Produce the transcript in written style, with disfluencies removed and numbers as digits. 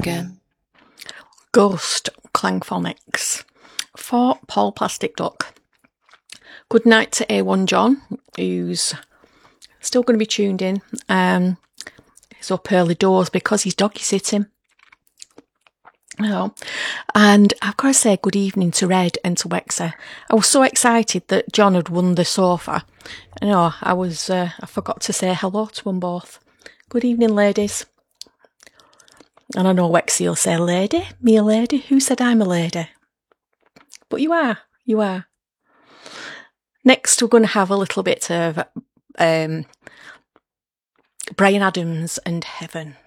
again. Ghost Clangphonics for Paul Plastic Duck. Good night to A1 John, who's still going to be tuned in. He's up early doors because he's doggy sitting. Oh. And I've got to say good evening to Red and to Wexer. I was so excited that John had won the sofa. I forgot to say hello to them both. Good evening, ladies. And I know Wexie will say, lady? Me a lady? Who said I'm a lady? But you are. Next, we're going to have a little bit of Bryan Adams and Heaven.